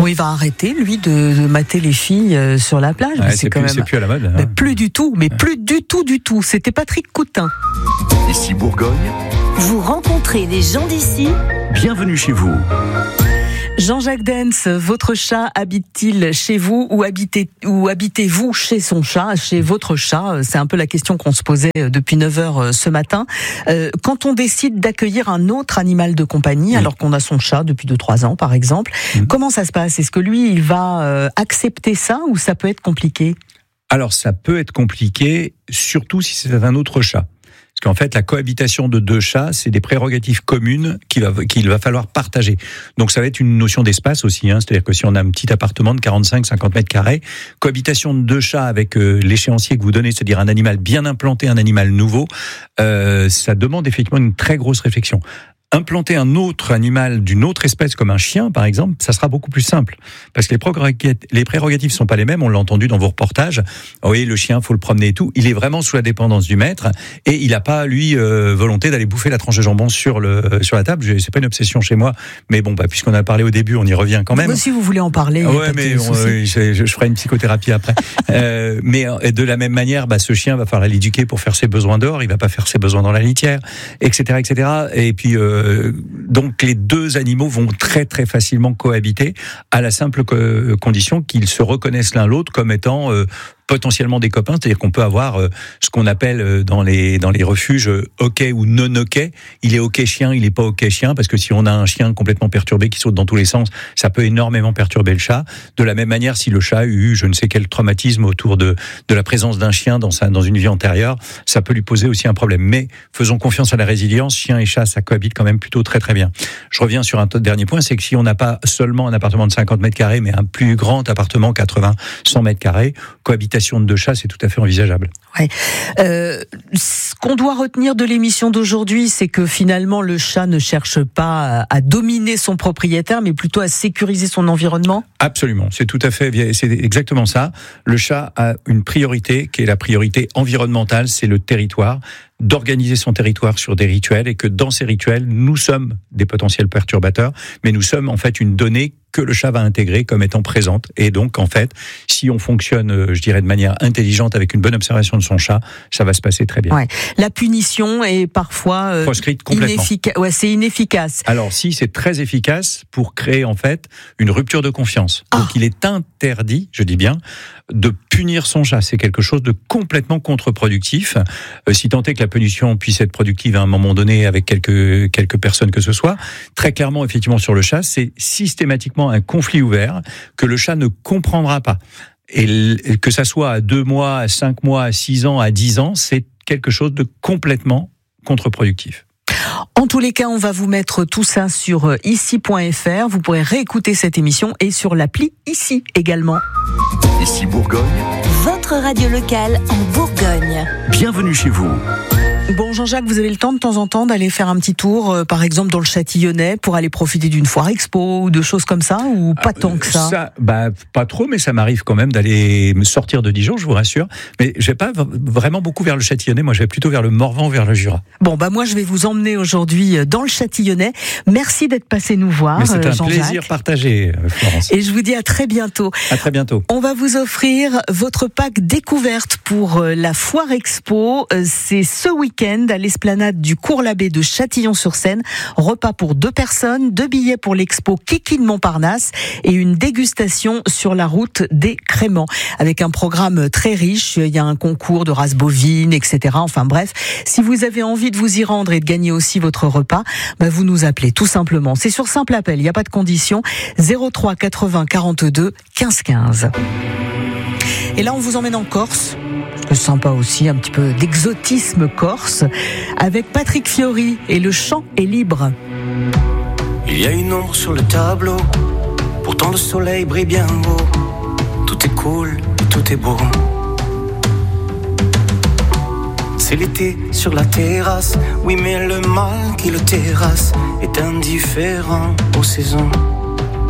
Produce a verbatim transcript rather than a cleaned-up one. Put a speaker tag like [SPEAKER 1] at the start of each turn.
[SPEAKER 1] Bon, il va arrêter, lui, de, de mater les filles euh, sur la plage.
[SPEAKER 2] Ouais,
[SPEAKER 1] c'est,
[SPEAKER 2] c'est,
[SPEAKER 1] quand
[SPEAKER 2] plus,
[SPEAKER 1] même...
[SPEAKER 2] c'est plus à la mode. Hein.
[SPEAKER 1] Mais plus du tout, mais plus du tout, du tout. C'était Patrick Coutin.
[SPEAKER 3] Ici Bourgogne.
[SPEAKER 4] Vous rencontrez des gens d'ici.
[SPEAKER 3] Bienvenue chez vous.
[SPEAKER 1] Jean-Jacques Dens, votre chat habite-t-il chez vous ou, habitez, ou habitez-vous chez son chat, chez votre chat? C'est un peu la question qu'on se posait depuis neuf heures ce matin. Euh, quand on décide d'accueillir un autre animal de compagnie, mmh. alors qu'on a son chat depuis deux trois ans par exemple, mmh. comment ça se passe? Est-ce que lui, il va euh, accepter ça ou ça peut être compliqué?
[SPEAKER 2] Alors ça peut être compliqué, surtout si c'est un autre chat. Parce qu'en fait, la cohabitation de deux chats, c'est des prérogatives communes qu'il va, qu'il va falloir partager. Donc ça va être une notion d'espace aussi. Hein. C'est-à-dire que si on a un petit appartement de quarante-cinq à cinquante mètres carrés, cohabitation de deux chats avec euh, l'échéancier que vous donnez, c'est-à-dire un animal bien implanté, un animal nouveau, euh, ça demande effectivement une très grosse réflexion. Implanter un autre animal d'une autre espèce comme un chien, par exemple, ça sera beaucoup plus simple. Parce que les prérogatives, les prérogatives sont pas les mêmes, on l'a entendu dans vos reportages. Oui, le chien, faut le promener et tout. Il est vraiment sous la dépendance du maître et il n'a pas, lui, euh, volonté d'aller bouffer la tranche de jambon sur, le, sur la table. C'est pas une obsession chez moi, mais bon, bah, puisqu'on a parlé au début, on y revient quand même.
[SPEAKER 1] Moi, si vous voulez en parler.
[SPEAKER 2] Ouais, mais on, euh, je, je ferai une psychothérapie après. euh, mais de la même manière, bah, ce chien va falloir l'éduquer pour faire ses besoins dehors. Il va pas faire ses besoins dans la litière, et cetera, et cetera. Et puis, euh, donc les deux animaux vont très très facilement cohabiter à la simple co- condition qu'ils se reconnaissent l'un l'autre comme étant euh, potentiellement des copains, c'est-à-dire qu'on peut avoir euh, ce qu'on appelle euh, dans les dans les refuges euh, OK ou non OK. Il est OK chien, il est pas OK chien, parce que si on a un chien complètement perturbé qui saute dans tous les sens, ça peut énormément perturber le chat. De la même manière, si le chat a eu je ne sais quel traumatisme autour de de la présence d'un chien dans sa dans une vie antérieure, ça peut lui poser aussi un problème. Mais faisons confiance à la résilience, chien et chat, ça cohabite quand même plutôt très très bien. Je reviens sur un dernier point, c'est que si on n'a pas seulement un appartement de cinquante mètres carrés, mais un plus grand appartement, quatre-vingts, cent mètres carrés, cohabitation de deux chats, c'est tout à fait envisageable.
[SPEAKER 1] Ouais. Euh, ce qu'on doit retenir de l'émission d'aujourd'hui, c'est que finalement le chat ne cherche pas à, à dominer son propriétaire, mais plutôt à sécuriser son environnement.
[SPEAKER 2] Absolument, c'est tout à fait, c'est exactement ça. Le chat a une priorité qui est la priorité environnementale, c'est le territoire, d'organiser son territoire sur des rituels et que dans ces rituels, nous sommes des potentiels perturbateurs, mais nous sommes en fait une donnée que le chat va intégrer comme étant présente. Et donc, en fait, si on fonctionne, je dirais, de manière intelligente avec une bonne observation de son chat, ça va se passer très bien.
[SPEAKER 1] Ouais. La punition est parfois euh,
[SPEAKER 2] proscrite complètement.
[SPEAKER 1] Ineffica- ouais, c'est inefficace.
[SPEAKER 2] Alors, si, c'est très efficace pour créer, en fait, une rupture de confiance.
[SPEAKER 1] Ah.
[SPEAKER 2] Donc, il est interdit, je dis bien, de punir son chat. C'est quelque chose de complètement contre-productif. Euh, si tant est que la punition puisse être productive à un moment donné avec quelques, quelques personnes que ce soit, très clairement, effectivement, sur le chat, c'est systématiquement un conflit ouvert que le chat ne comprendra pas. Et que ça soit à deux mois, à cinq mois, à six ans, à dix ans, c'est quelque chose de complètement contre-productif.
[SPEAKER 1] En tous les cas, on va vous mettre tout ça sur ici point f r. Vous pourrez réécouter cette émission et sur l'appli Ici également.
[SPEAKER 3] Ici Bourgogne.
[SPEAKER 4] Votre radio locale en Bourgogne.
[SPEAKER 3] Bienvenue chez vous.
[SPEAKER 1] Bon, Jean-Jacques, vous avez le temps de temps en temps d'aller faire un petit tour, euh, par exemple dans le Châtillonnais, pour aller profiter d'une foire expo ou de choses comme ça, ou pas ah, tant que ça,
[SPEAKER 2] ça bah, pas trop, mais ça m'arrive quand même d'aller me sortir de Dijon, je vous rassure. Mais je vais pas vraiment beaucoup vers le Châtillonnais, moi je vais plutôt vers le Morvan ou vers le Jura.
[SPEAKER 1] Bon, bah moi je vais vous emmener aujourd'hui dans le Châtillonnais. Merci d'être passé nous voir,
[SPEAKER 2] mais c'est un
[SPEAKER 1] Jean-Jacques.
[SPEAKER 2] plaisir partagé, Florence.
[SPEAKER 1] Et je vous dis à très bientôt.
[SPEAKER 2] À très bientôt.
[SPEAKER 1] On va vous offrir votre pack découverte pour la foire expo. C'est ce week-end à l'esplanade du Cours Labbé de Châtillon-sur-Seine. Repas pour deux personnes, deux billets pour l'expo Kiki de Montparnasse et une dégustation sur la route des Créments. Avec un programme très riche, il y a un concours de race bovine, et cetera. Enfin bref, si vous avez envie de vous y rendre et de gagner aussi votre repas, bah vous nous appelez tout simplement. C'est sur simple appel, il n'y a pas de condition. zéro trois quatre-vingts quarante-deux quinze quinze. Et là, on vous emmène en Corse. C'est sympa aussi, un petit peu d'exotisme corse, avec Patrick Fiori et Le Chant est libre.
[SPEAKER 5] Il y a une ombre sur le tableau, pourtant le soleil brille bien haut. Tout est cool, tout est beau. C'est l'été sur la terrasse, oui mais le mal qui le terrasse est indifférent aux saisons.